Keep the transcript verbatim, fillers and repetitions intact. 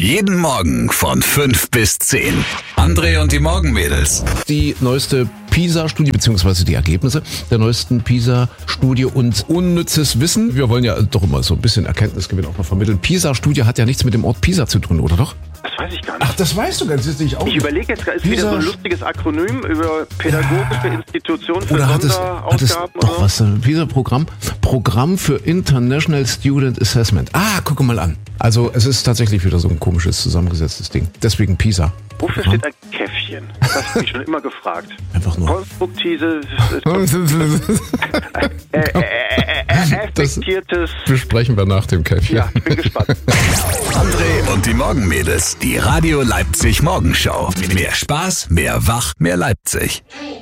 Jeden Morgen von fünf bis zehn. André und die Morgenmädels. Die neueste PISA-Studie, beziehungsweise die Ergebnisse der neuesten PISA-Studie und unnützes Wissen. Wir wollen ja doch immer so ein bisschen Erkenntnisgewinn auch mal vermitteln. PISA-Studie hat ja nichts mit dem Ort Pisa zu tun, oder doch? Das weiß ich gar nicht. Ach, das weißt du ganz sicher auch. Ich überlege jetzt, ist wieder so ein lustiges Akronym über pädagogische ja. Institutionen für oder hat es, Sonderausgaben? hat es oder doch was, ein PISA-Programm? Programm für International Student Assessment. Ah, gucke mal an. Also es ist tatsächlich wieder so ein komisches, zusammengesetztes Ding. Deswegen PISA. Wofür steht ein Käffchen? Das habe ich mich schon immer gefragt. Einfach nur. Konstruktives, äh, äh, äh, äh, effektiertes. Besprechen wir nach dem Käffchen. Ja, ich bin gespannt. André und die Morgenmädels. Die Radio Leipzig Morgenshow. Mehr Spaß, mehr Wach, mehr Leipzig.